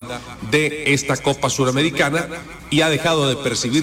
de esta Copa Suramericana y ha dejado de percibir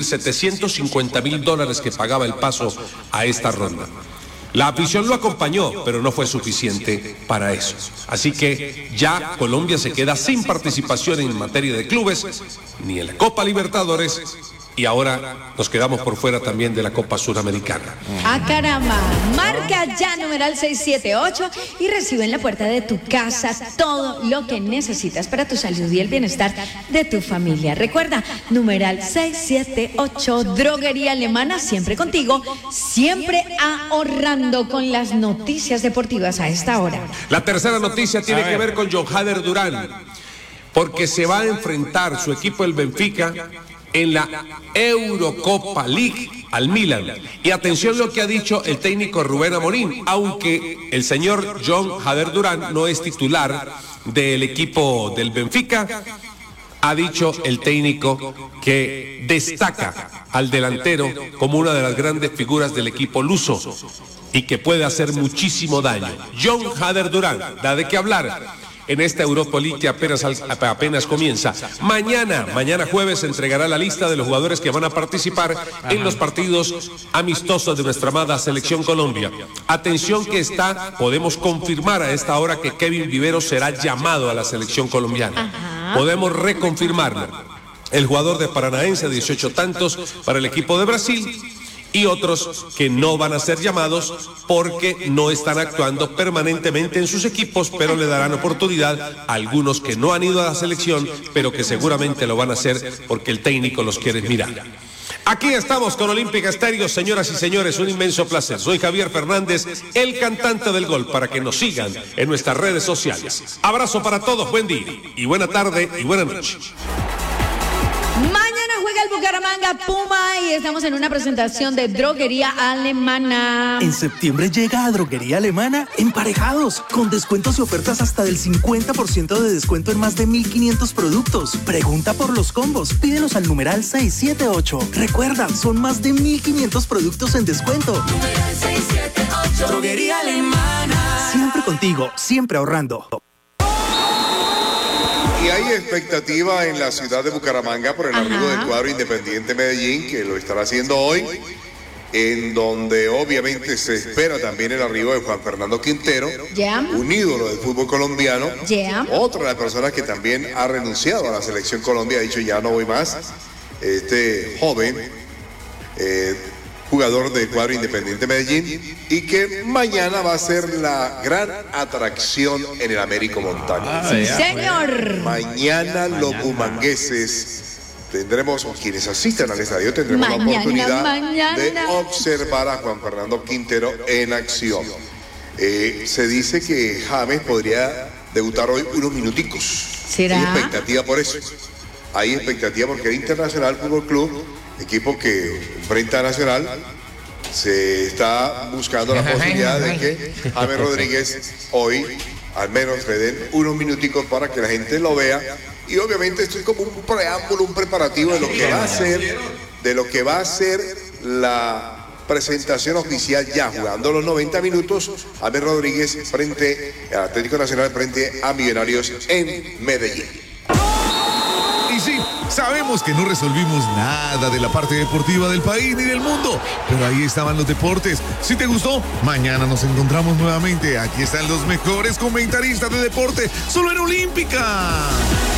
$750,000 que pagaba el paso a esta ronda. La afición lo acompañó, pero no fue suficiente para eso. Así que ya Colombia se queda sin participación en materia de clubes, ni en la Copa Libertadores, y ahora nos quedamos por fuera también de la Copa Suramericana. ¡Ah, caramba! Marca ya numeral 678 y recibe en la puerta de tu casa todo lo que necesitas para tu salud y el bienestar de tu familia. Recuerda, numeral 678, Droguería Alemana, siempre contigo, siempre ahorrando con las noticias deportivas a esta hora. La tercera noticia tiene que ver con John Hader Durán, porque se va a enfrentar su equipo, el Benfica, en la Eurocopa League al Milan. Y atención lo que ha dicho el técnico Rubén Amorim, aunque el señor John Hader Durán no es titular del equipo del Benfica, ha dicho el técnico que destaca al delantero como una de las grandes figuras del equipo luso y que puede hacer muchísimo daño. John Hader Durán da de qué hablar en esta Europa League que apenas comienza. Mañana jueves se entregará la lista de los jugadores que van a participar en los partidos amistosos de nuestra amada Selección Colombia. Atención que podemos confirmar a esta hora que Kevin Vivero será llamado a la Selección Colombiana. Podemos reconfirmarlo. El jugador de Paranaense, 18 tantos para el equipo de Brasil, y otros que no van a ser llamados porque no están actuando permanentemente en sus equipos, pero le darán oportunidad a algunos que no han ido a la selección, pero que seguramente lo van a hacer porque el técnico los quiere mirar. Aquí estamos con Olímpica Estéreo, señoras y señores, un inmenso placer. Soy Javier Fernández, el cantante del gol, para que nos sigan en nuestras redes sociales. Abrazo para todos, buen día y buena tarde y buena noche. Mañana juega el Bucaramanga Puma y estamos en una presentación de Droguería Alemana. En septiembre llega a Droguería Alemana Emparejados, con descuentos y ofertas hasta del 50% de descuento en más de 1,500 productos. Pregunta por los combos, pídelos al numeral 678. Recuerda, son más de 1,500 productos en descuento. Numeral 678. Droguería Alemana. Siempre contigo, siempre ahorrando. Y hay expectativa en la ciudad de Bucaramanga por el arribo del cuadro Independiente Medellín, que lo estará haciendo hoy, en donde obviamente se espera también el arribo de Juan Fernando Quintero, un ídolo del fútbol colombiano, otra de las personas que también ha renunciado a la Selección Colombia, ha dicho ya no voy más, este joven jugador del cuadro Independiente Medellín, y que mañana va a ser la gran atracción en el Américo Montaña. Sí, señor. Mañana los bumangueses tendremos, quienes asistan al estadio, tendremos la oportunidad de observar a Juan Fernando Quintero en acción. Se dice que James podría debutar hoy unos minuticos. ¿Será? Hay expectativa por eso. Hay expectativa porque el Internacional Fútbol Club, equipo que enfrenta a Nacional, se está buscando la posibilidad de que James Rodríguez hoy al menos le den unos minuticos para que la gente lo vea. Y obviamente esto es como un preámbulo, un preparativo de lo que va a ser, la presentación oficial, ya jugando los 90 minutos, James Rodríguez frente al Atlético Nacional, frente a Millonarios en Medellín. Y sí, sabemos que no resolvimos nada de la parte deportiva del país ni del mundo, pero ahí estaban los deportes. Si te gustó, mañana nos encontramos nuevamente. Aquí están los mejores comentaristas de deporte, solo en Olímpica.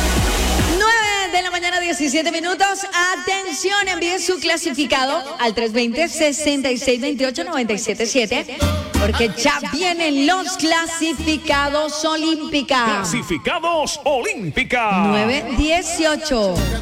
9:17 a.m. Atención, envíe su clasificado al 320-6628-977, porque ya vienen los clasificados Olímpica. Clasificados Olímpica. 9:18.